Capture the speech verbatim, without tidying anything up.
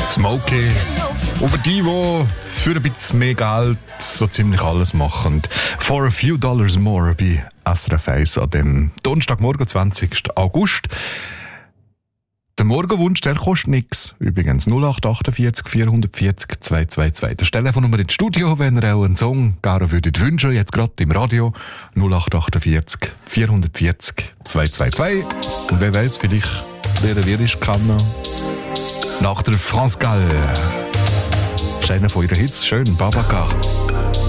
Smokey. Über die, die für ein bisschen mehr Geld so ziemlich alles machen. For a few dollars more bei S R F eins an dem Donnerstagmorgen, zwanzigsten August. Der Morgenwunsch, der kostet nichts. Übrigens null acht achtundvierzig vierhundertvierzig zweihundertzweiundzwanzig. Das ist die Telefonnummer ins Studio, wenn ihr auch einen Song gerne würdet wünschen, jetzt gerade im Radio. null acht achtundvierzig vierhundertvierzig zweihundertzweiundzwanzig. Und wer weiß, vielleicht wer er lyrisch kann. Nach der France Gall. Das ist einer von ihren Hits. Schön, Babacar.